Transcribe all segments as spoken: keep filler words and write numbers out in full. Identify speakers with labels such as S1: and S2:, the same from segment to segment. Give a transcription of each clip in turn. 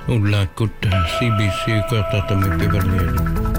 S1: Ulakut C B C ko tatami piverliad.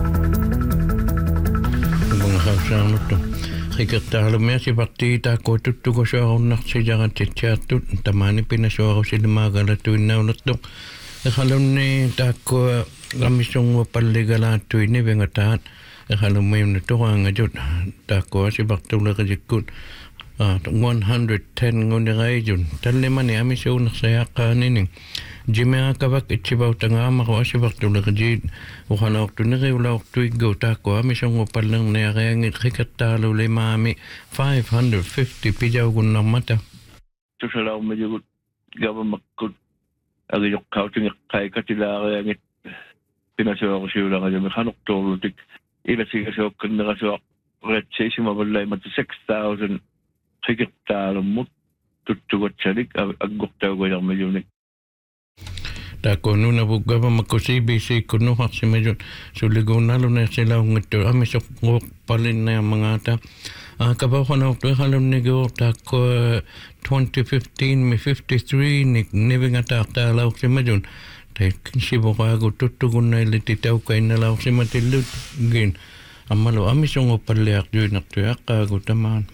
S1: Mga hausan to. Kikatalo me si partita ko tuttu ko sa unak si jagat chatut tamani pinaso ako si lumagala tuin na unat to. Kalon ni tako kamisong paligala tuin ni bengatat. Kalon may to nga jud tako si baktula ka jikut. Ah, one hundred ten ngon ngay jud. Talle man ni ami sa unak saya kanin. Jimmy akabak ichibaw tanga mako si baktula ka jid. Ukana waktu na kayo la waktu igaw tako ami sa ngopal lang na kaya ng kikatalo le mami five hundred fifty pijaw kun na mata.
S2: Tu salaw medyo gawa makut agi yok kau tinga kai katila kaya ngit pinaso ako siya lang kaya mekanok tolo tik ila siya siya kanda ka siya red siya siya mabalay mat six thousand kikatalo mut tutugot siya dik agok tayo kaya medyo nik.
S1: Tako nuna buka pa magkusi bisi kuno hak si medyo suligaw nalo na sila ngito ami sa palin na mga ta kabaw ko na waktu halon nigo tako twenty fifteen mi fifty-three ni niving atak talaw si medyo tay kinsibo ka ako tutugon na ilititaw kay nalaw si matilud gin amalo ami sa ngopaliak yun naktuyak ako taman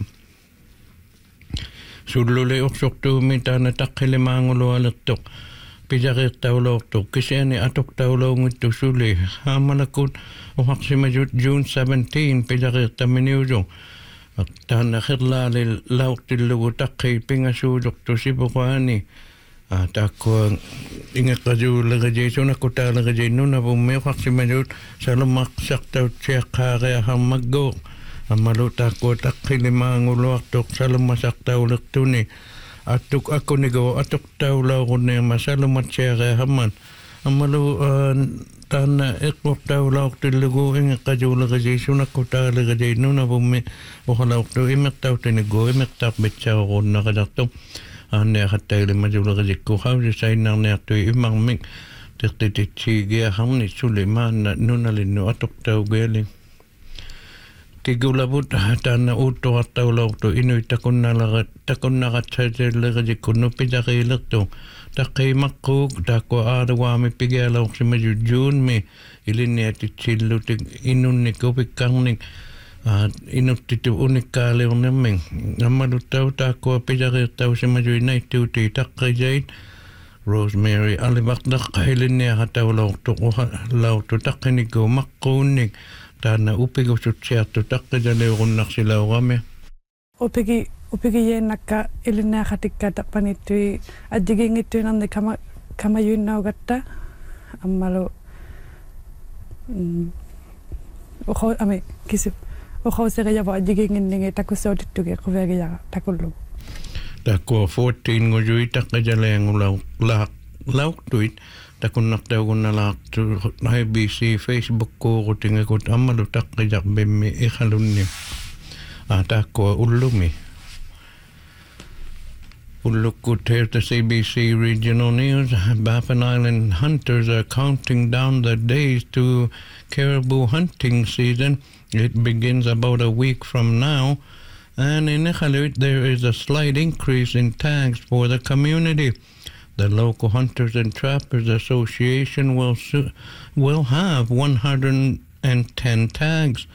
S1: sulule oksok tu minta na takkili mangulo alatok pijakir taulo to kasi ani atok taulo ngito suli hamalakot o haksi majut June seventeenth pijakir taminiujo at tana khirla le lauk tilugo takay pingasudok to sibukwani at ako ingat kaju lagajay so nakuta lagajay no na bumeo haksi majut sa lumak saktaw siya kaya hamaggo amaluta ko takay limang ulo atok sa lumasaktaw lakto ni atuk aku nego atuk taula ko ne masalumat siya haman amalu tana ekok taula ko lugo ing kajula kajay sunak ko taula kajay no na bumi o hala ko imek taw tinego imek tak betsa ko na kadakto ane hatay le majula kajay ko haw sa inang ne to imang mik tiktikigi ham ni Suleiman no na lino atuk taw galing Tigulabut tana uto at tawlaw to inoy takon na lagat takon na katsay lagat kuno pijakilak to takay makuk tako arawa mi pigalaw si medyo June mi ilineti chilo tig inun ni kopikang ni at inut tito unik kalew naming namalutaw tako pijakil taw si medyo inay tuti takay jay Rosemary alibakdak kailin niya katawlaw to law to takay ni ko makunik tana upigi sutsiato takka jale runnak sila kami
S3: upigi upigi yen nakka ilina khatikka tapanitui ajiging itu nan kama kama yun na gatta ammalo o ame kisip o khose ga yaba ajiging ninge takuso tituge khuvege ya takullu
S1: takko fourteen ngojui takka jale ngulaw lak lauk tuit takun naktaw ko na lak to I B C Facebook ko ko tinga ko amalu takkajak bemmi ikhalun ni atako ulumi ulukut here to C B C Regional News. Baffin Island hunters are counting down the days to caribou hunting season. It begins about a week from now, and in Ikhalut there is a slight increase in tags for the community. The local Hunters and Trappers Association will su- will have one hundred ten tags